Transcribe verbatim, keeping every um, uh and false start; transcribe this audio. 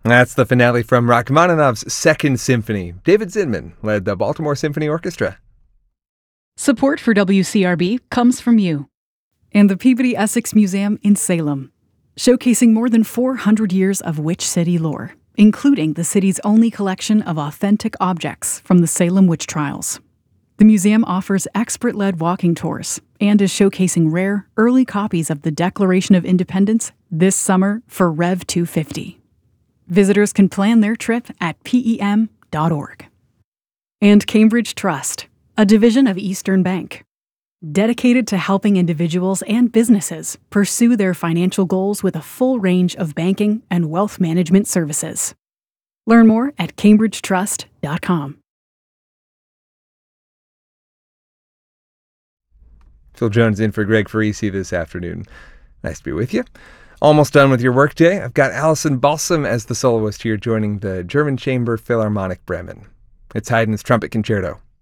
That's the finale from Rachmaninoff's Second Symphony. David Zinman led the Baltimore Symphony Orchestra. Support for W C R B comes from you and the Peabody Essex Museum in Salem, showcasing more than four hundred years of Witch City lore, including the city's only collection of authentic objects from the Salem witch trials. The museum offers expert-led walking tours and is showcasing rare, early copies of the Declaration of Independence this summer for Rev two fifty. Visitors can plan their trip at P E M dot org. And Cambridge Trust, a division of Eastern Bank, dedicated to helping individuals and businesses pursue their financial goals with a full range of banking and wealth management services. Learn more at cambridge trust dot com. Phil Jones in for Greg Farisi this afternoon. Nice to be with you. Almost done with your workday. I've got Alison Balsam as the soloist here joining the German Chamber Philharmonic Bremen. It's Haydn's Trumpet Concerto.